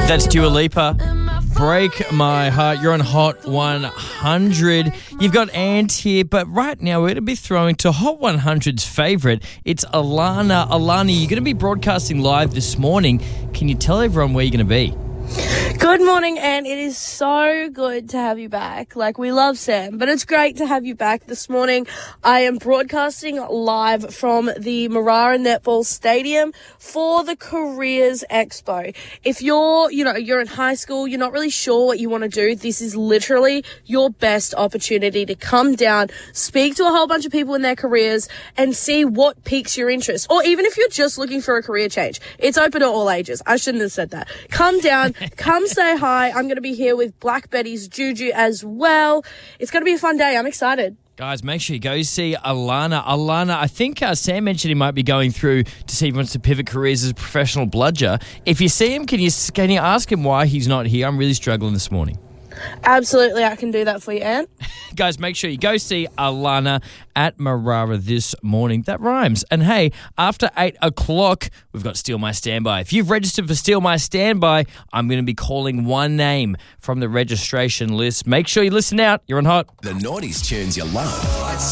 That's Dua Lipa. Break My Heart. You're on Hot 100. You've got Ant here, but right now we're going to be throwing to Hot 100's favourite. It's Alana. Alana, you're going to be broadcasting live this morning. Can you tell everyone where you're going to be? Good morning, and it is so good to have you back. We love Sam, but it's great to have you back this morning. I am broadcasting live from the Marara Netball Stadium for the Careers Expo. If you're in high school, you're not really sure what you want to do, this is literally your best opportunity to come down, speak to a whole bunch of people in their careers, and see what piques your interest. Or even if you're just looking for a career change, it's open to all ages. I shouldn't have said that. Come down. Come say hi. I'm going to be here with Black Betty's Juju as well. It's going to be a fun day. I'm excited. Guys, make sure you go see Alana. Alana, I think Sam mentioned he might be going through to see if he wants to pivot careers as a professional bludger. If you see him, can you ask him why he's not here? I'm really struggling this morning. Absolutely, I can do that for you, Ant. Guys, make sure you go see Alana at Marara this morning. That rhymes. And hey, after 8 o'clock, we've got Steal My Standby. If you've registered for Steal My Standby, I'm going to be calling one name from the registration list. Make sure you listen out. You're on Hot. The 90s tunes you love.